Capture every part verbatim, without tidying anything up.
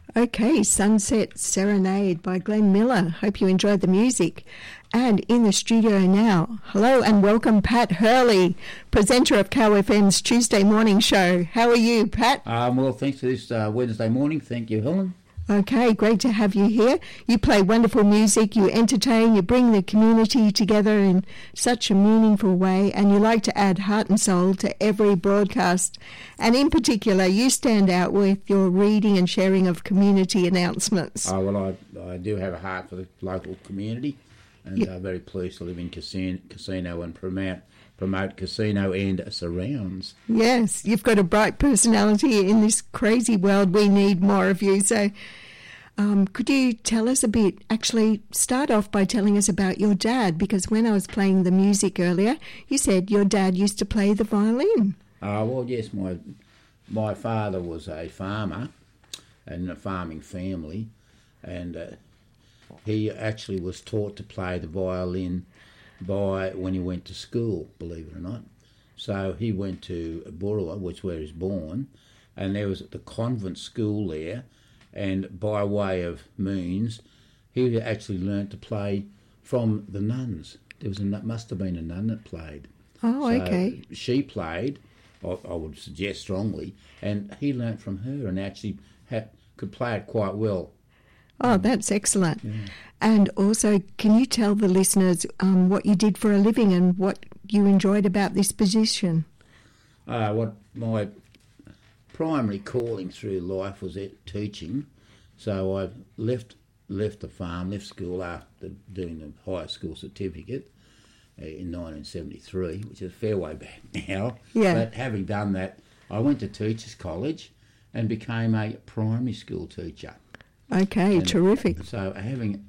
Okay, Sunset Serenade by Glenn Miller. Hope you enjoyed the music. And in the studio now, hello and welcome Pat Hurley, presenter of Cow F M's Tuesday morning show. How are you, Pat? Um, well, thanks for this uh, Wednesday morning. Thank you, Helen. Okay, great to have you here. You play wonderful music, you entertain, you bring the community together in such a meaningful way, and you like to add heart and soul to every broadcast. And in particular, you stand out with your reading and sharing of community announcements. Oh, well, I, I do have a heart for the local community, and I'm yeah. uh, very pleased to live in casino, casino and promote, promote casino and surrounds. Yes, you've got a bright personality in this crazy world. We need more of you. So um, could you tell us a bit, actually start off by telling us about your dad, because when I was playing the music earlier, you said your dad used to play the violin. Oh, well, yes, my my father was a farmer in a farming family, and uh, he actually was taught to play the violin by when he went to school, believe it or not. So he went to Burra, which is where he was born, and there was the convent school there, and by way of means, he actually learnt to play from the nuns. There was a, must have been a nun that played. Oh, so okay. She played, I, I would suggest strongly, and he learnt from her and actually had, could play it quite well. Oh, that's excellent. Yeah. And also, can you tell the listeners um, what you did for a living and what you enjoyed about this position? Uh, what my primary calling through life was at teaching, so I left left the farm, left school after doing the high school certificate uh, in nineteen seventy-three, which is a fair way back now. Yeah. But having done that, I went to Teachers College and became a primary school teacher. Okay, and terrific. So having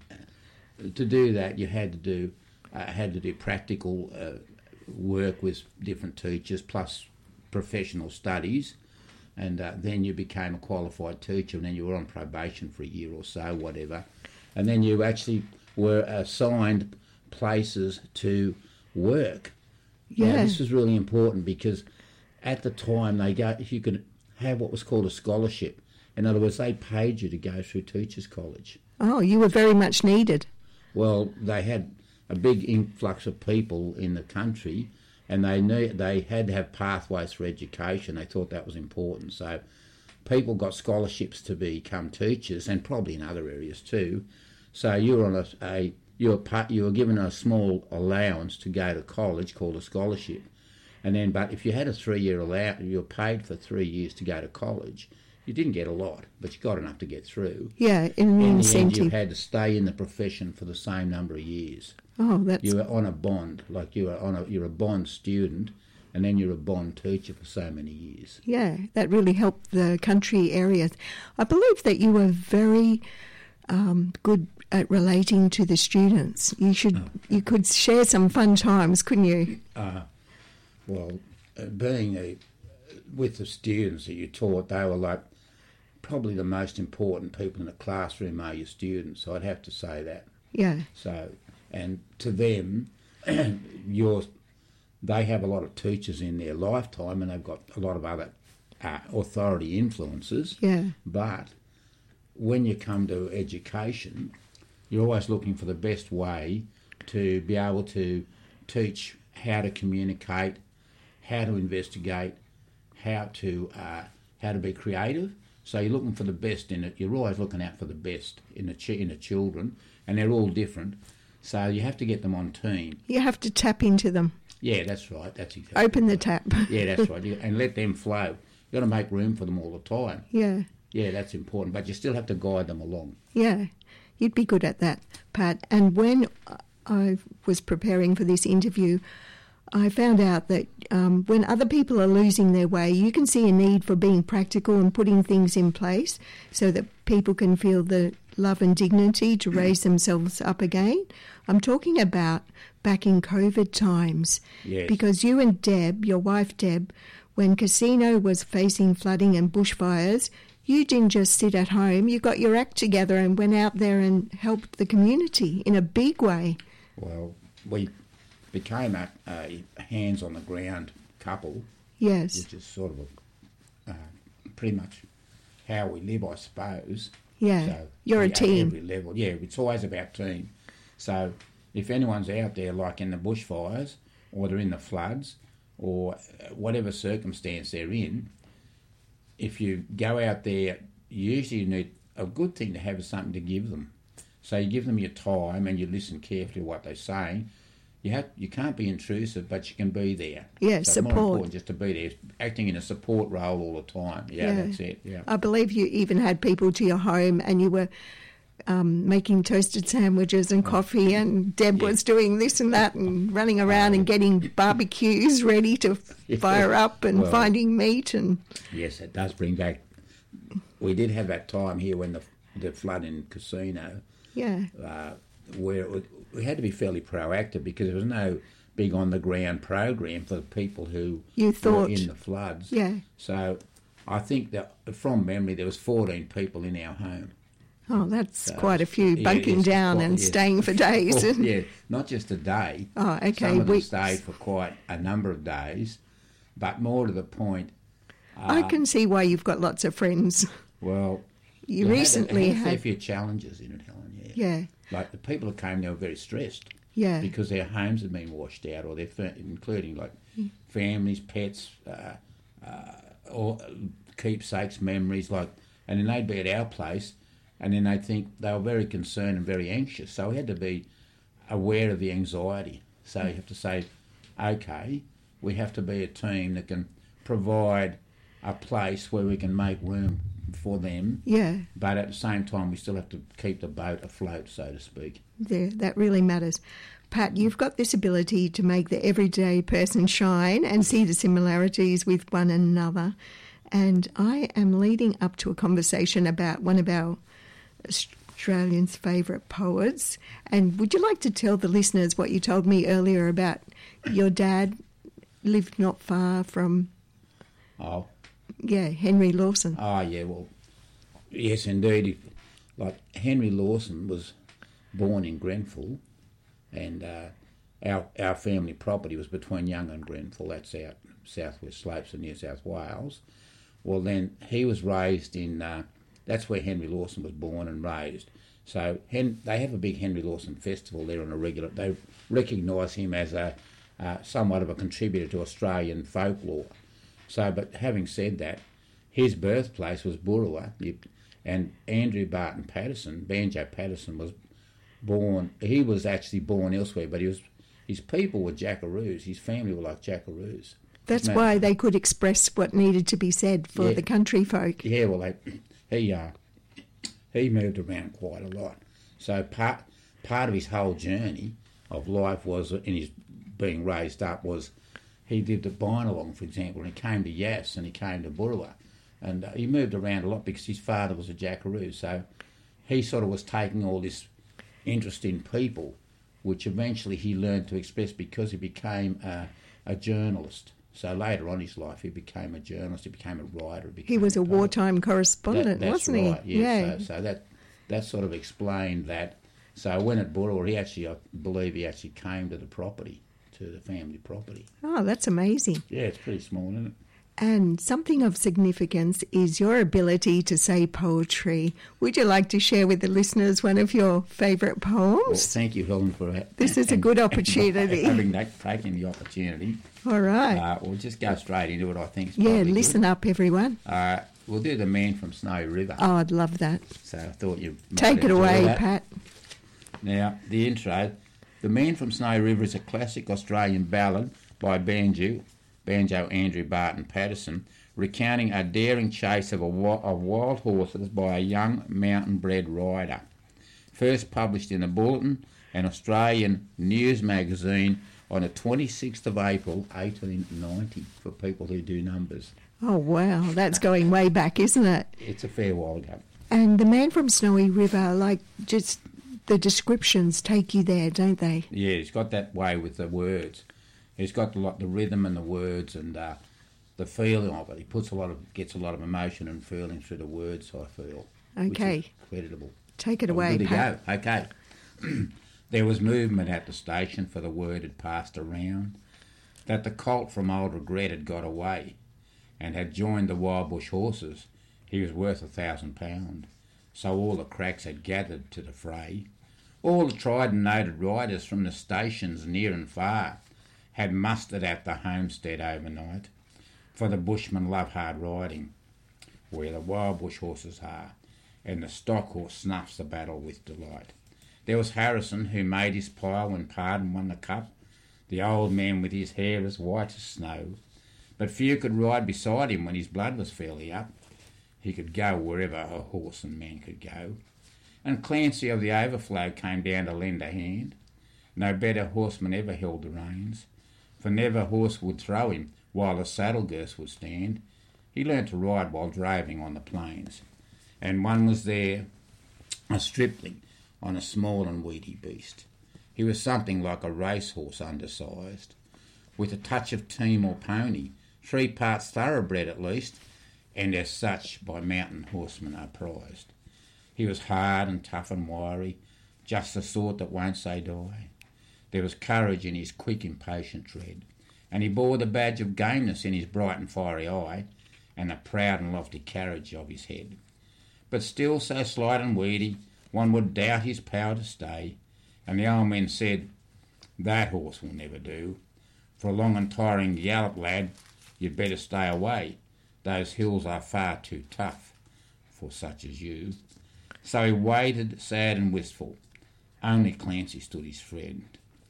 to do that, you had to do uh, had to do practical uh, work with different teachers, plus professional studies, and uh, then you became a qualified teacher, and then you were on probation for a year or so, whatever, and then you actually were assigned places to work. Yeah. Now, this was really important because at the time they go, if you could have what was called a scholarship. In other words, they paid you to go through Teachers College. Oh, you were very much needed. Well, they had a big influx of people in the country, and they knew they had to have pathways for education. They thought that was important. So people got scholarships to become teachers, and probably in other areas too. So you were on a, a you were part, you were given a small allowance to go to college called a scholarship, and then but if you had a three-year allowance, you were paid for three years to go to college. You didn't get a lot, but you got enough to get through. Yeah, in an in incentive. The end, you had to stay in the profession for the same number of years. Oh, that's... You were on a bond, like you were on a you're a bond student, and then you're a bond teacher for so many years. Yeah, that really helped the country areas. I believe that you were very um, good at relating to the students. You should, oh. you could share some fun times, couldn't you? Uh, well, uh, being a with the students that you taught, they were like probably the most important people in the classroom are your students, so I'd have to say that. Yeah. So, and to them, you're, they have a lot of teachers in their lifetime, and they've got a lot of other uh, authority influences. Yeah. But when you come to education, you're always looking for the best way to be able to teach how to communicate, how to investigate, how to uh, how to be creative. So you're looking for the best in it. You're always looking out for the best in the ch- in the children, and they're all different. So you have to get them on team. You have to tap into them. Yeah, that's right. That's exactly Open right. the tap. Yeah, that's right. You, and let them flow. You've got to make room for them all the time. Yeah. Yeah, that's important. But you still have to guide them along. Yeah, you'd be good at that, Pat. And when I was preparing for this interview, I found out that um, when other people are losing their way, you can see a need for being practical and putting things in place so that people can feel the love and dignity to raise themselves up again. I'm talking about back in COVID times. Yes. Because you and Deb, your wife Deb, when Casino was facing flooding and bushfires, you didn't just sit at home. You got your act together and went out there and helped the community in a big way. Well, we became a, a hands-on-the-ground couple. Yes. Which is sort of a, uh, pretty much how we live, I suppose. Yeah, So you're a at team. every level. Yeah, it's always about team. So if anyone's out there, like in the bushfires, or they're in the floods, or whatever circumstance they're in, if you go out there, usually you need a good thing to have is something to give them. So you give them your time and you listen carefully to what they're saying. You have you can't be intrusive, but you can be there. Yeah, so support. It's more important just to be there, acting in a support role all the time. Yeah, Yeah. that's it. Yeah. I believe you even had people to your home and you were um, making toasted sandwiches and coffee, and Deb Yeah. was doing this and that and running around and getting barbecues ready to Yeah. fire up and Well, finding meat. And Yes, it does bring back. We did have that time here when the the flood in Casino, yeah, uh, where it, we had to be fairly proactive because there was no big on the ground program for the people who You were thought- in the floods. yeah. So I think that from memory there was fourteen people in our home. Oh, that's So quite a few, yeah, bunking yes, down quite- and yes. staying for days. Oh, yeah, not just a day. Oh, okay, Some of them weeks. stayed for quite a number of days, but more to the point. I can see why you've got lots of friends. Well, You It recently had, it had a fair had, few challenges in it, Helen. Yeah. yeah, Like the people who came, they were very stressed yeah, because their homes had been washed out, or their fa- including like families, pets, uh, uh, or keepsakes, memories. Like, and then they'd be at our place, and then they'd think they were very concerned and very anxious. So we had to be aware of the anxiety. So you have to say, okay, we have to be a team that can provide a place where we can make room for them. yeah. But at the same time, we still have to keep the boat afloat, so to speak. There, that really matters. Pat, you've got this ability to make the everyday person shine and see the similarities with one another. And I am leading up to a conversation about one of our Australians' favourite poets. And would you like to tell the listeners what you told me earlier about your dad lived not far from, Oh, yeah, Henry Lawson? oh yeah, well, yes, indeed. Like Henry Lawson was born in Grenfell, and uh, our our family property was between Young and Grenfell. That's out southwest slopes of New South Wales. Well, then he was raised in. Uh, that's where Henry Lawson was born and raised. So Hen- they have a big Henry Lawson festival there on a regular. They recognise him as a uh, somewhat of a contributor to Australian folklore. So, but having said that, his birthplace was Burrawa, and Andrew Barton Patterson, Banjo Patterson, was born. He was actually born elsewhere, but he was his people were Jackaroos. His family were like Jackaroos. That's His why ma- they could express what needed to be said for Yeah. the country folk. Yeah, well, they, he uh, he moved around quite a lot. So part part of his whole journey of life was in his being raised up was. He lived at Bynalong, for example, and he came to Yass and he came to Burrawa. And uh, he moved around a lot because his father was a Jackaroo. So he sort of was taking all this interest in people, which eventually he learned to express because he became a, a journalist. So later on in his life, he became a journalist, he became a writer. He, became He was a poet. wartime correspondent, That- that's wasn't right, he? Yeah, Yeah. So, so that, that sort of explained that. So when at Burrawa, he actually, I believe he actually came to the property. To the family property. Oh, that's amazing. Yeah, it's pretty small, isn't it? And something of significance is your ability to say poetry. Would you like to share with the listeners one of your favourite Well, poems? thank you, Helen, for ha- This is a good opportunity. having that, taking the opportunity. All right. Uh, we'll just go straight into it. I think. It's yeah, probably listen good. up, everyone. Uh, we'll do the Man from Snowy River. Oh, I'd love that. So I thought you might Take it enjoy away, that. Pat. Now, the intro. The Man from Snowy River is a classic Australian ballad by Banjo, Banjo Andrew Barton Patterson, recounting a daring chase of, a, wi- of wild horses by a young mountain-bred rider. First published in the Bulletin, an Australian news magazine, on the twenty-sixth of April, eighteen ninety, for people who do numbers. Oh, wow. That's going way back, isn't it? It's a fair while ago. And the Man from Snowy River, like, just the descriptions take you there, don't they? Yeah, he's got that way with the words. He's got the, lot, the rhythm and the words and uh, the feeling of it. He puts a lot of, gets a lot of emotion and feeling through the words, I feel. Okay. Which is creditable. Take it Well, away, good to Pat. go. Okay. There was movement at the station, for the word had passed around that the colt from Old Regret had got away and had joined the wild bush horses. He was worth a thousand pound. so all the cracks had gathered to the fray. All the tried and noted riders from the stations near and far had mustered at the homestead overnight, for the bushmen love hard riding, where the wild bush horses are, and the stock horse snuffs the battle with delight. There was Harrison, who made his pile when Pardon won the cup, the old man with his hair as white as snow, but few could ride beside him when his blood was fairly up. He could go wherever a horse and man could go. And Clancy of the Overflow came down to lend a hand. No better horseman ever held the reins, for never horse would throw him while the saddle girths would stand. He learnt to ride while droving on the plains, and one was there, a stripling, on a small and weedy beast. He was something like a racehorse undersized, with a touch of team or pony, three parts thoroughbred at least, and as such by mountain horsemen are prized. He was hard and tough and wiry, just the sort that won't say die. There was courage in his quick, impatient tread, and he bore the badge of gameness in his bright and fiery eye, and the proud and lofty carriage of his head. But still so slight and weedy, one would doubt his power to stay, and the old men said, "That horse will never do. For a long and tiring gallop, lad, you'd better stay away. Those hills are far too tough for such as you." So he waited, sad and wistful. Only Clancy stood his friend.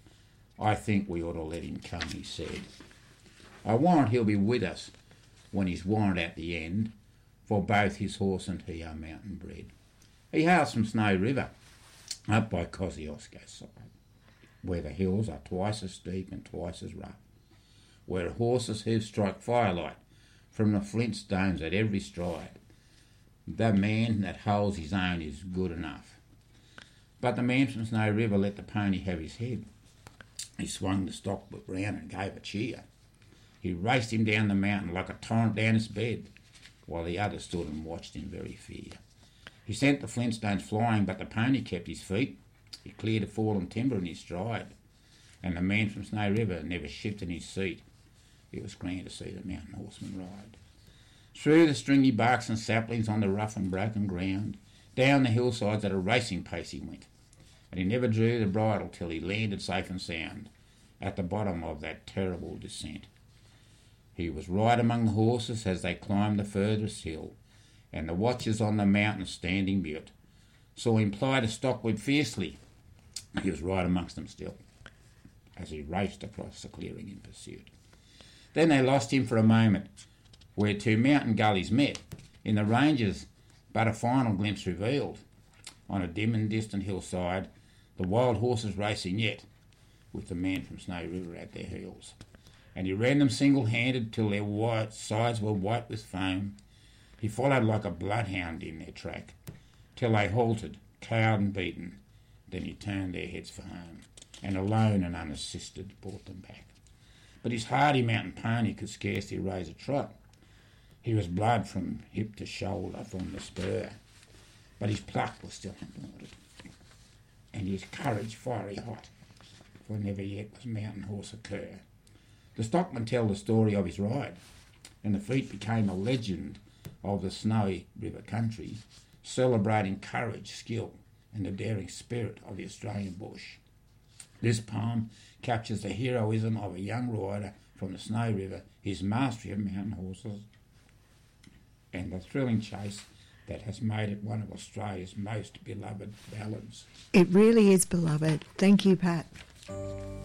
"I think we ought to let him come," he said. "I warrant he'll be with us when he's warrant at the end, for both his horse and he are mountain bred. He hails from Snow River, up by Kosciuszko's side, where the hills are twice as steep and twice as rough, where a horse's hoofs strike firelight from the flint stones at every stride. The man that holds his own is good enough." But the man from Snow River let the pony have his head. He swung the stock whip round and gave a cheer. He raced him down the mountain like a torrent down its bed, while the other stood and watched in very fear. He sent the flintstones flying, but the pony kept his feet. He cleared a fallen timber in his stride, and the man from Snow River never shifted in his seat. It was grand to see the mountain horseman ride. Through the stringy barks and saplings on the rough and broken ground, down the hillsides at a racing pace he went, and he never drew the bridle till he landed safe and sound at the bottom of that terrible descent. He was right among the horses as they climbed the furthest hill, and the watchers on the mountain standing mute saw him ply the stock whip fiercely. He was right amongst them still, as he raced across the clearing in pursuit. Then they lost him for a moment, where two mountain gullies met in the ranges, but a final glimpse revealed, on a dim and distant hillside, the wild horses racing yet, with the man from Snow River at their heels. And he ran them single-handed till their white sides were white with foam. He followed like a bloodhound in their track, till they halted, cowed and beaten. Then he turned their heads for home, and alone and unassisted brought them back. But his hardy mountain pony could scarcely raise a trot. He was blood from hip to shoulder from the spur, but his pluck was still undaunted, and his courage fiery hot, for never yet was mountain horse a cur. The stockmen tell the story of his ride, and the feat became a legend of the Snowy River country, celebrating courage, skill, and the daring spirit of the Australian bush. This poem captures the heroism of a young rider from the Snow River, his mastery of mountain horses, and the thrilling chase that has made it one of Australia's most beloved ballads. It really is beloved. Thank you, Pat.